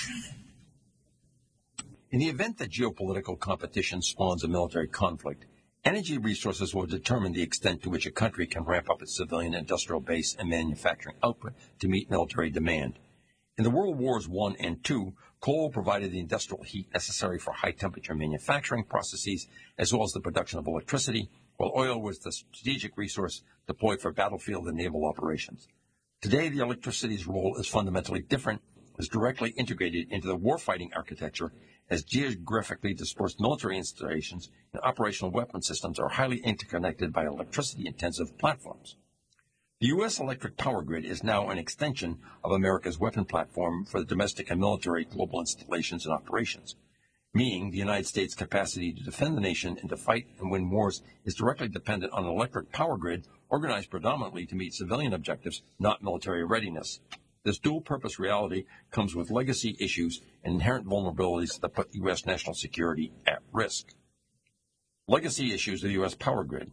In the event that geopolitical competition spawns a military conflict, energy resources will determine the extent to which a country can ramp up its civilian industrial base and manufacturing output to meet military demand. In the World Wars I and II, coal provided the industrial heat necessary for high-temperature manufacturing processes, as well as the production of electricity, while oil was the strategic resource deployed for battlefield and naval operations. Today, the electricity's role is fundamentally different, is directly integrated into the warfighting architecture, as geographically dispersed military installations and operational weapon systems are highly interconnected by electricity-intensive platforms. The U.S. electric power grid is now an extension of America's weapon platform for the domestic and military global installations and operations, meaning the United States' capacity to defend the nation and to fight and win wars is directly dependent on an electric power grid organized predominantly to meet civilian objectives, not military readiness. This dual-purpose reality comes with legacy issues and inherent vulnerabilities that put U.S. national security at risk. Legacy issues of the U.S. power grid.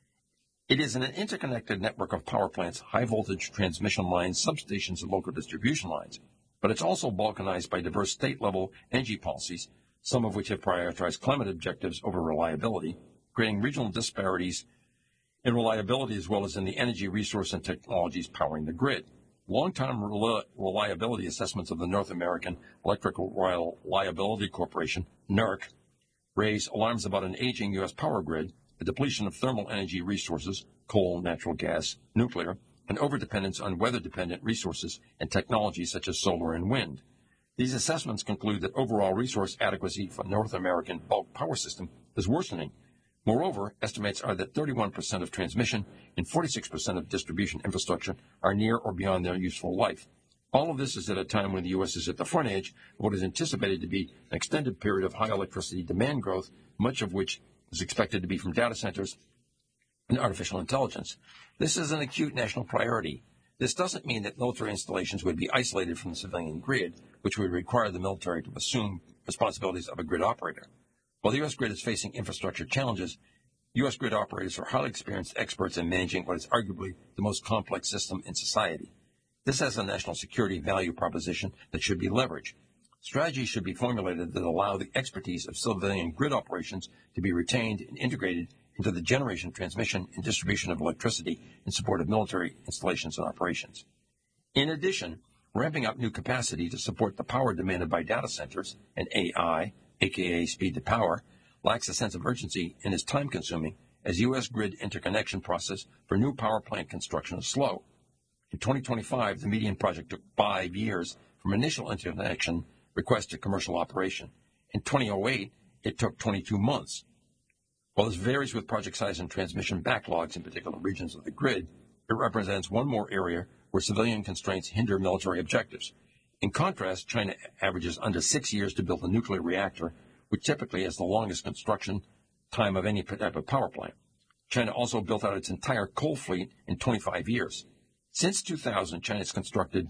It is an interconnected network of power plants, high-voltage transmission lines, substations, and local distribution lines. But it's also balkanized by diverse state-level energy policies, some of which have prioritized climate objectives over reliability, creating regional disparities in reliability as well as in the energy resource and technologies powering the grid. Long-term reliability assessments of the North American Electrical Reliability Corporation, NERC, raise alarms about an aging U.S. power grid, the depletion of thermal energy resources, coal, natural gas, nuclear, and overdependence on weather-dependent resources and technologies such as solar and wind. These assessments conclude that overall resource adequacy for North American bulk power system is worsening. Moreover, estimates are that 31% of transmission and 46% of distribution infrastructure are near or beyond their useful life. All of this is at a time when the U.S. is at the front edge of what is anticipated to be an extended period of high electricity demand growth, much of which is expected to be from data centers and artificial intelligence. This is an acute national priority. This doesn't mean that military installations would be isolated from the civilian grid, which would require the military to assume responsibilities of a grid operator. While the U.S. grid is facing infrastructure challenges, U.S. grid operators are highly experienced experts in managing what is arguably the most complex system in society. This has a national security value proposition that should be leveraged. Strategies should be formulated that allow the expertise of civilian grid operations to be retained and integrated into the generation, transmission, and distribution of electricity in support of military installations and operations. In addition, ramping up new capacity to support the power demanded by data centers and AI, aka speed to power, lacks a sense of urgency and is time-consuming as U.S. grid interconnection process for new power plant construction is slow. In 2025, the median project took 5 years from initial interconnection request to commercial operation. In 2008, it took 22 months. While this varies with project size and transmission backlogs in particular regions of the grid, it represents one more area where civilian constraints hinder military objectives. In contrast, China averages under 6 years to build a nuclear reactor, which typically has the longest construction time of any type of power plant. China also built out its entire coal fleet in 25 years. Since 2000, China has constructed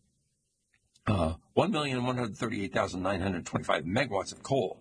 1,138,925 megawatts of coal,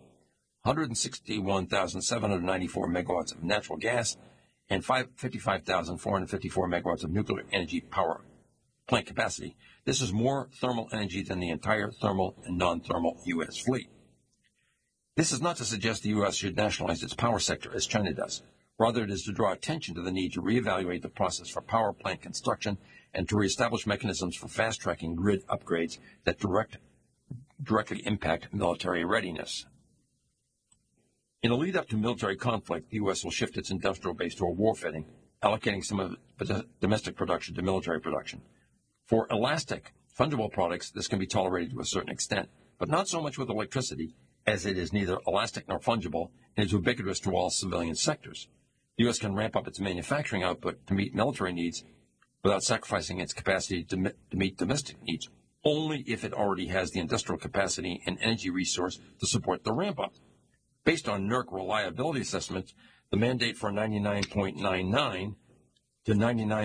161,794 megawatts of natural gas, and 55,454 megawatts of nuclear energy power plant capacity. This is more thermal energy than the entire thermal and non-thermal U.S. fleet. This is not to suggest the U.S. should nationalize its power sector as China does. Rather, it is to draw attention to the need to reevaluate the process for power plant construction and to reestablish mechanisms for fast-tracking grid upgrades that directly impact military readiness. In a lead-up to military conflict, the U.S. will shift its industrial base to a warfighting, allocating some of its domestic production to military production. For elastic, fungible products, this can be tolerated to a certain extent, but not so much with electricity, as it is neither elastic nor fungible and is ubiquitous to all civilian sectors. The U.S. can ramp up its manufacturing output to meet military needs without sacrificing its capacity to meet domestic needs, only if it already has the industrial capacity and energy resource to support the ramp-up. Based on NERC reliability assessments, the mandate for 99.99 to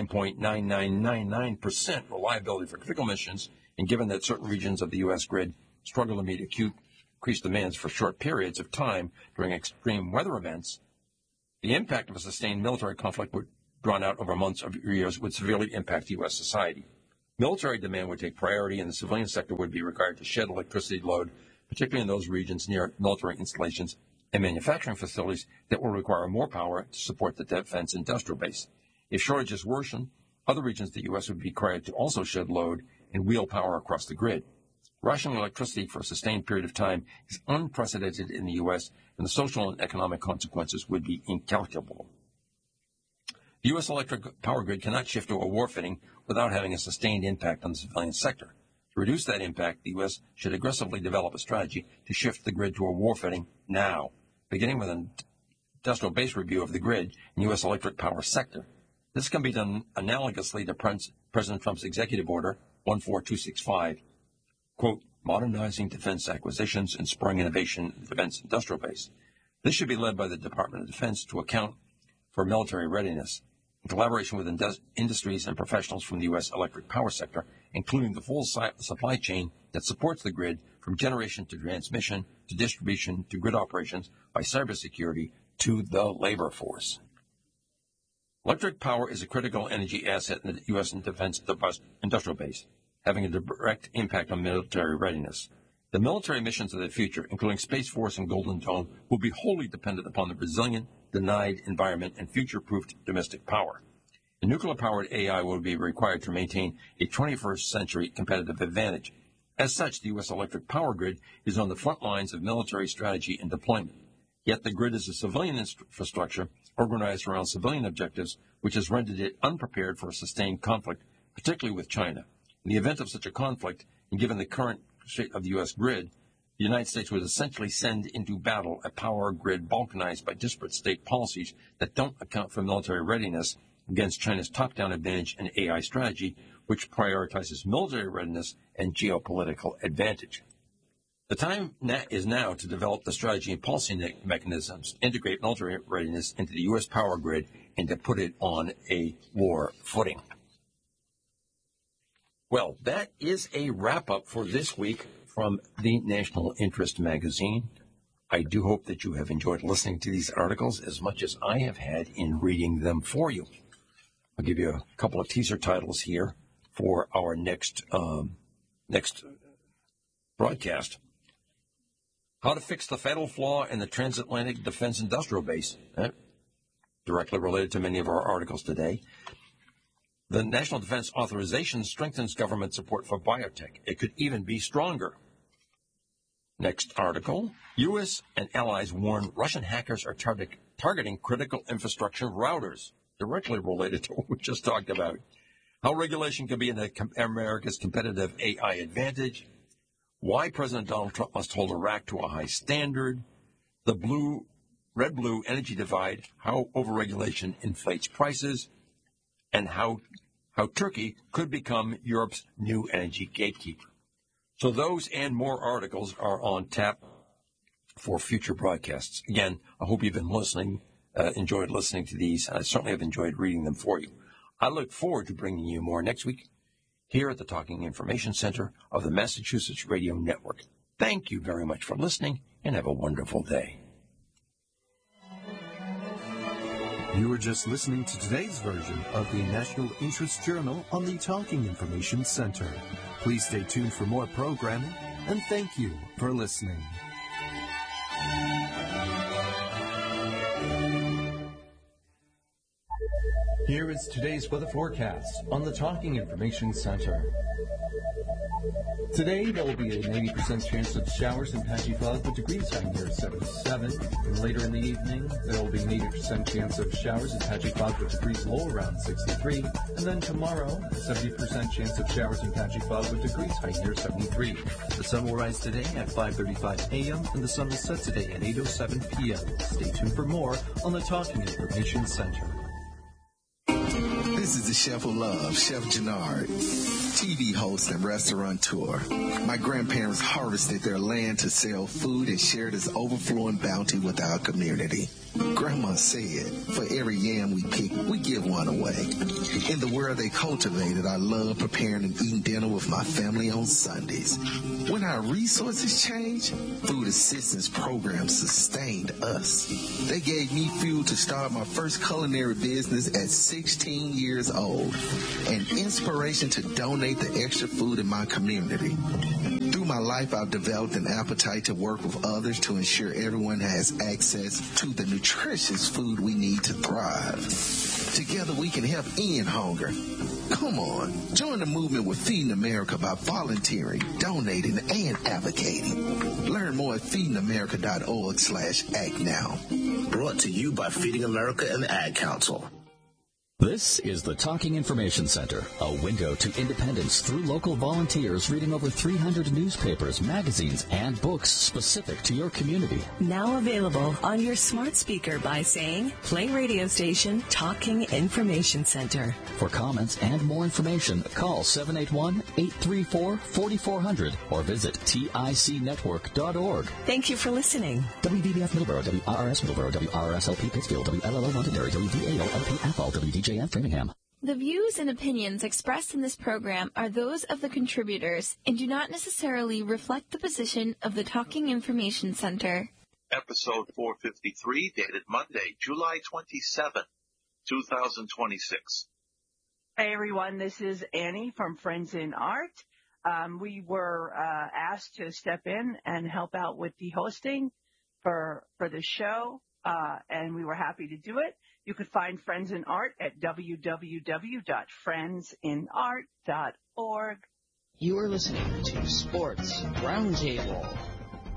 99.9999% reliability for critical missions, and given that certain regions of the U.S. grid struggle to meet increased demands for short periods of time during extreme weather events, the impact of a sustained military conflict drawn out over months or years would severely impact U.S. society. Military demand would take priority, and the civilian sector would be required to shed electricity load, particularly in those regions near military installations and manufacturing facilities that will require more power to support the defense industrial base. If shortages worsen, other regions of the U.S. would be required to also shed load and wheel power across the grid. Rationing electricity for a sustained period of time is unprecedented in the U.S., and the social and economic consequences would be incalculable. The U.S. electric power grid cannot shift to a war footing without having a sustained impact on the civilian sector. To reduce that impact, the U.S. should aggressively develop a strategy to shift the grid to a war footing now, beginning with an industrial base review of the grid and U.S. electric power sector. This can be done analogously to President Trump's executive order 14265, quote, modernizing defense acquisitions and spurring innovation in the defense industrial base. This should be led by the Department of Defense to account for military readiness, in collaboration with industries and professionals from the U.S. electric power sector, including the full supply chain that supports the grid from generation to transmission to distribution to grid operations by cybersecurity to the labor force. Electric power is a critical energy asset in the U.S. defense industrial base, having a direct impact on military readiness. The military missions of the future, including Space Force and Golden Dome, will be wholly dependent upon the resilient, denied environment and future-proofed domestic power. The nuclear-powered AI will be required to maintain a 21st century competitive advantage. As such, the U.S. electric power grid is on the front lines of military strategy and deployment. Yet the grid is a civilian infrastructure organized around civilian objectives, which has rendered it unprepared for a sustained conflict, particularly with China. In the event of such a conflict, and given the current state of the U.S. grid, the United States would essentially send into battle a power grid balkanized by disparate state policies that don't account for military readiness against China's top-down advantage and AI strategy, which prioritizes military readiness and geopolitical advantage. The time is now to develop the strategy and policy mechanisms to integrate military readiness into the U.S. power grid and to put it on a war footing. Well, that is a wrap-up for this week from the National Interest magazine. I do hope that you have enjoyed listening to these articles as much as I have had in reading them for you. I'll give you a couple of teaser titles here for our next broadcast. How to fix the fatal flaw in the transatlantic defense industrial base, directly related to many of our articles today. The National Defense Authorization strengthens government support for biotech. It could even be stronger. Next article, U.S. and allies warn Russian hackers are targeting critical infrastructure routers, directly related to what we just talked about. How regulation can be in America's competitive AI advantage. Why President Donald Trump must hold Iraq to a high standard. The red-blue energy divide, how overregulation inflates prices. And how Turkey could become Europe's new energy gatekeeper. So those and more articles are on tap for future broadcasts. Again, I hope you've been enjoyed listening to these. I certainly have enjoyed reading them for you. I look forward to bringing you more next week here at the Talking Information Center of the Massachusetts Radio Network. Thank you very much for listening, and have a wonderful day. You were just listening to today's version of the National Interest Journal on the Talking Information Center. Please stay tuned for more programming, and thank you for listening. Here is today's weather forecast on the Talking Information Center. Today, there will be an 80% chance of showers and patchy fog with degrees high near 77. And later in the evening, there will be an 80% chance of showers and patchy fog with degrees low around 63. And then tomorrow, a 70% chance of showers and patchy fog with degrees high near 73. The sun will rise today at 5:35 a.m. and the sun will set today at 8:07 p.m. Stay tuned for more on the Talking Information Center. This is the Chef of Love, Chef Gennard, TV host and restaurateur. My grandparents harvested their land to sell food and share this overflowing bounty with our community. Grandma said, for every yam we pick, we give one away. In the world they cultivated, I love preparing and eating dinner with my family on Sundays. When our resources changed, food assistance programs sustained us. They gave me fuel to start my first culinary business at 16 years old, and inspiration to donate donate the extra food in my community. Through my life, I've developed an appetite to work with others to ensure everyone has access to the nutritious food we need to thrive. Together, we can help end hunger. Come on, join the movement with Feeding America by volunteering, donating, and advocating. Learn more at feedingamerica.org/act now. Brought to you by Feeding America and the Ad Council. This is the Talking Information Center, a window to independence through local volunteers reading over 300 newspapers, magazines, and books specific to your community. Now available on your smart speaker by saying, play radio station Talking Information Center. For comments and more information, call 781-834-4400 or visit ticnetwork.org. Thank you for listening. WBBF Middleborough, WRRS Middleborough, WRSLP Pittsfield, WLLO Londonderry, WVAO-LP Athol, WDJF Framingham. The views and opinions expressed in this program are those of the contributors and do not necessarily reflect the position of the Talking Information Center. Episode 453, dated Monday, July 27, 2026. Hey, everyone. This is Annie from Friends in Art. We were asked to step in and help out with the hosting for the show, and we were happy to do it. You could find Friends in Art at www.friendsinart.org. You are listening to Sports Roundtable